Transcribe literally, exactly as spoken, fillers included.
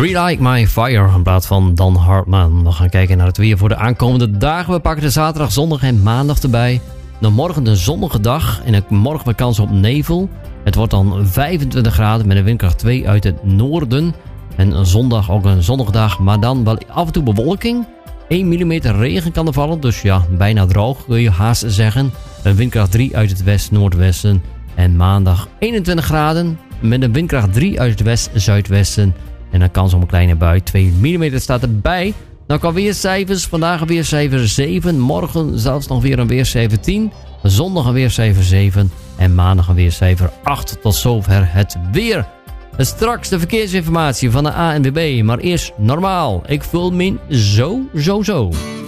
Relight My Fire in plaats van Dan Hartman. We gaan kijken naar het weer voor de aankomende dagen. We pakken de zaterdag, zondag en maandag erbij. Dan morgen een zonnige dag en morgen met kans op nevel. Het wordt dan vijfentwintig graden met een windkracht twee uit het noorden. En zondag ook een zonnige dag, maar dan wel af en toe bewolking. één millimeter regen kan er vallen, dus ja, bijna droog kun je haast zeggen. Een windkracht drie uit het west-noordwesten. En maandag eenentwintig graden met een windkracht drie uit het west-zuidwesten. En een kans op een kleine bui. twee millimeter staat erbij. Nou, qua weercijfers. Vandaag een weercijfer zeven. Morgen zelfs nog weer een weercijfer tien. Zondag een weercijfer zeven. En maandag een weercijfer acht. Tot zover het weer. En straks de verkeersinformatie van de A N W B. Maar eerst normaal. Ik vul min zo, zo, zo.